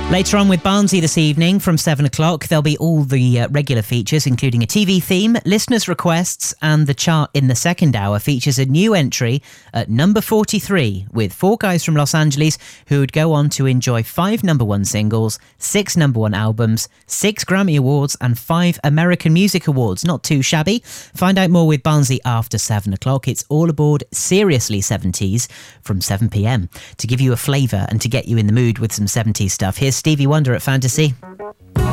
Later on with Barnsley this evening from 7 o'clock, there'll be all the regular features, including a TV theme, listeners' requests, and the chart in the second hour features a new entry at number 43 with four guys from Los Angeles who would go on to enjoy 5 number one singles, 6 number one albums, 6 Grammy Awards, and 5 American Music Awards. Not too shabby. Find out more with Barnsley after 7 o'clock. It's all aboard Seriously 70s from 7 p.m. to give you a flavour and to get you in the mood with some 70s stuff. Here's Stevie Wonder at Fantasy.